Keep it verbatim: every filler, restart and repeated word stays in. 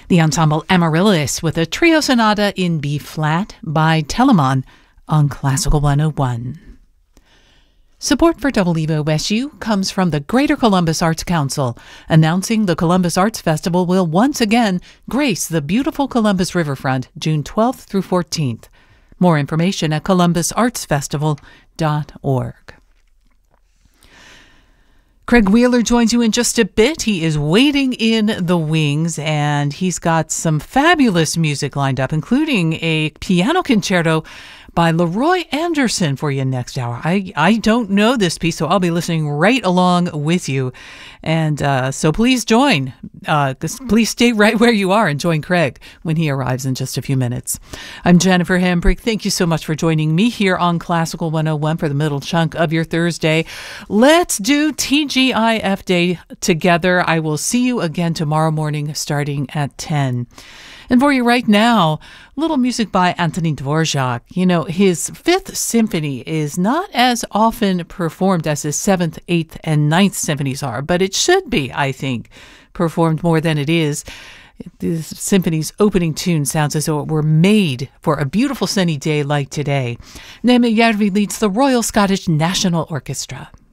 The ensemble Amaryllis with a trio sonata in B-flat by Telemann on Classical one oh one. Support for W E O S U comes from the Greater Columbus Arts Council, announcing the Columbus Arts Festival will once again grace the beautiful Columbus Riverfront June twelfth through fourteenth. More information at columbus arts festival dot org. Craig Wheeler joins you in just a bit. He is waiting in the wings, and he's got some fabulous music lined up, including a piano concerto by Leroy Anderson for you next hour. I, I don't know this piece, so I'll be listening right along with you. And uh, so please join. Uh, please stay right where you are and join Craig when he arrives in just a few minutes. I'm Jennifer Hambrick. Thank you so much for joining me here on Classical one oh one for the middle chunk of your Thursday. Let's do T G I F Day together. I will see you again tomorrow morning starting at ten. And for you right now, little music by Antonin Dvorak. You know, his Fifth Symphony is not as often performed as his Seventh, Eighth, and Ninth Symphonies are, but it should be, I think, performed more than it is. The symphony's opening tune sounds as though it were made for a beautiful sunny day like today. Neeme Järvi leads the Royal Scottish National Orchestra.